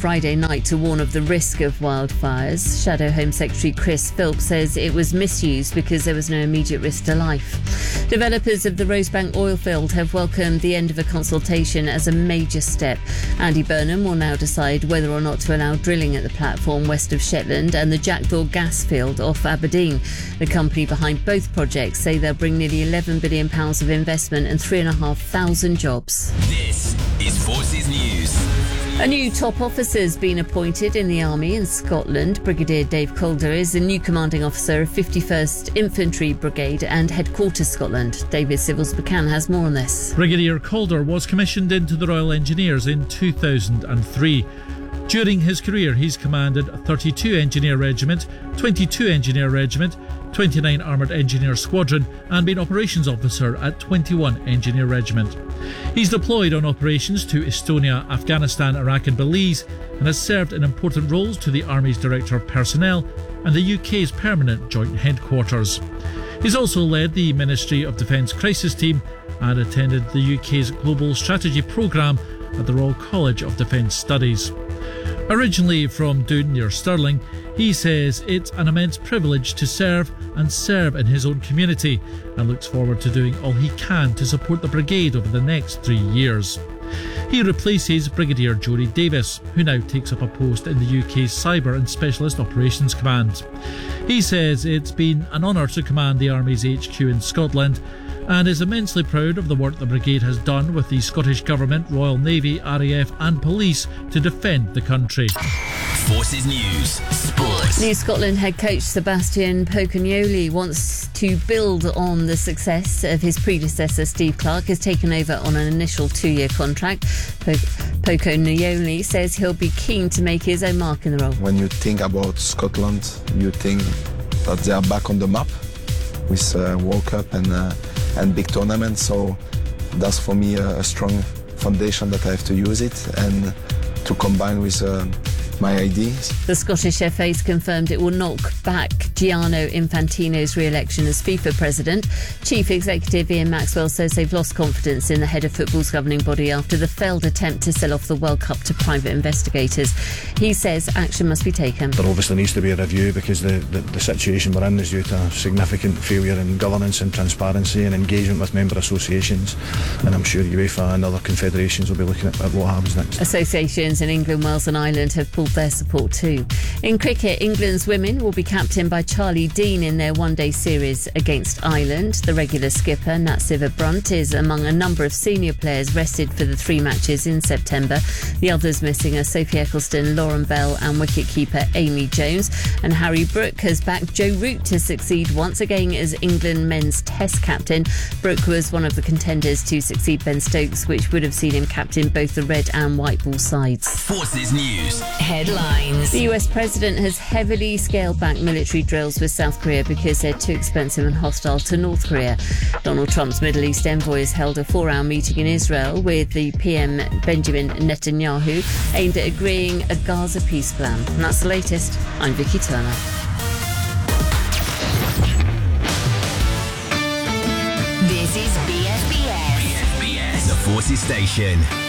Friday night to warn of the risk of wildfires. Shadow Home Secretary Chris Philp says it was misused because there was no immediate risk to life. Developers of the Rosebank oil field have welcomed the end of a consultation as a major step. Andy Burnham will now decide whether or not to allow drilling at the platform west of Shetland and the Jackdaw gas field off Aberdeen. The company behind both projects say they'll bring nearly £11 billion of investment and 3,500 jobs. This is Forces News. A new top officer's been appointed in the Army in Scotland. Brigadier Dave Calder is the new commanding officer of 51st Infantry Brigade and Headquarters Scotland. David Civils-Buchan has more on this. Brigadier Calder was commissioned into the Royal Engineers in 2003. During his career, he's commanded 32 Engineer Regiment, 22 Engineer Regiment, 29 Armoured Engineer Squadron and been Operations Officer at 21 Engineer Regiment. He's deployed on operations to Estonia, Afghanistan, Iraq and Belize and has served in important roles to the Army's Director of Personnel and the UK's Permanent Joint Headquarters. He's also led the Ministry of Defence Crisis Team and attended the UK's Global Strategy Programme at the Royal College of Defence Studies. Originally from Doon near Stirling, he says it's an immense privilege to serve in his own community and looks forward to doing all he can to support the brigade over the next 3 years. He replaces Brigadier Jodie Davis, who now takes up a post in the UK's Cyber and Specialist Operations Command. He says it's been an honour to command the Army's HQ in Scotland and is immensely proud of the work the brigade has done with the Scottish Government, Royal Navy, RAF and police to defend the country. Forces News Sports. New Scotland head coach Sebastian Pocognoli wants to build on the success of his predecessor. Steve Clarke has taken over on an initial 2-year contract. Pocognoli says he'll be keen to make his own mark in the role. When you think about Scotland, you think that they are back on the map with World Cup and big tournaments, so that's for me a strong foundation that I have to use it and to combine with my ideas. The Scottish FA's confirmed it will knock back Gianni Infantino's re-election as FIFA president. Chief Executive Ian Maxwell says they've lost confidence in the head of football's governing body after the failed attempt to sell off the World Cup to private investigators. He says action must be taken. There obviously needs to be a review because the situation we're in is due to significant failure in governance and transparency and engagement with member associations, and I'm sure UEFA and other confederations will be looking at what happens next. Associations in England, Wales and Ireland have pulled their support too. In cricket, England's women will be captained by Charlie Dean in their one-day series against Ireland. The regular skipper, Nat Siver-Brunt, is among a number of senior players rested for the 3 matches in September. The others missing are Sophie Ecclestone, Lauren Bell and wicket-keeper Amy Jones. And Harry Brook has backed Joe Root to succeed once again as England men's Test captain. Brook was one of the contenders to succeed Ben Stokes, which would have seen him captain both the red and white ball sides. Forces News Headlines. The US president has heavily scaled back military drills with South Korea because they're too expensive and hostile to North Korea. Donald Trump's Middle East envoy has held a 4-hour meeting in Israel with the PM Benjamin Netanyahu aimed at agreeing a Gaza peace plan. And that's the latest. I'm Vicky Turner. This is BFBS, the Forces Station.